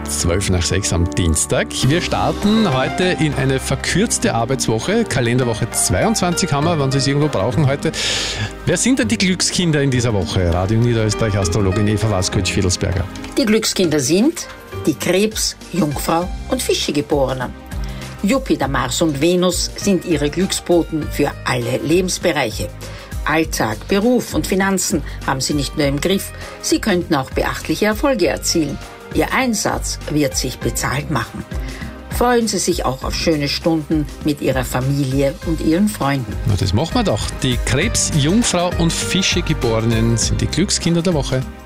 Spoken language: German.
12 nach 6 am Dienstag. Wir starten heute in eine verkürzte Arbeitswoche. Kalenderwoche 22 haben wir, wenn Sie es irgendwo brauchen heute. Wer sind denn die Glückskinder in dieser Woche? Radio Niederösterreich Astrologin Eva Waskowitsch-Fiedelsberger. Die Glückskinder sind die Krebs-, Jungfrau- und Fische-Geborenen. Jupiter, Mars und Venus sind ihre Glücksboten für alle Lebensbereiche. Alltag, Beruf und Finanzen haben sie nicht nur im Griff, sie könnten auch beachtliche Erfolge erzielen. Ihr Einsatz wird sich bezahlt machen. Freuen Sie sich auch auf schöne Stunden mit Ihrer Familie und Ihren Freunden. Na, das machen wir doch. Die Krebs-, Jungfrau- und Fische-Geborenen sind die Glückskinder der Woche.